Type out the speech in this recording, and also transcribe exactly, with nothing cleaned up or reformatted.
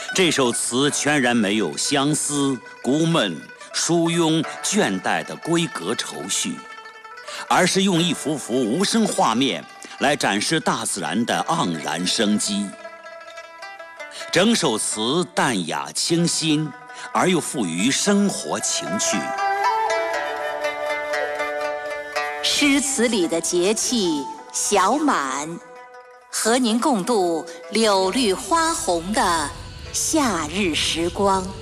这首词全然没有相思、孤闷、疏慵、倦怠的闺阁愁绪，而是用一幅幅无声画面来展示大自然的盎然生机。整首词淡雅清新，而又富于生活情趣。 诗词里的节气小满，和您共度柳绿花红的夏日时光。